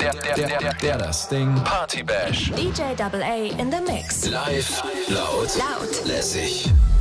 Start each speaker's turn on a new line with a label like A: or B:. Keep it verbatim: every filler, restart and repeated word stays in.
A: der, der, der, der das Ding Party Bash.
B: D J Double A in the Mix.
A: Live, laut,
B: Laut.
A: lässig.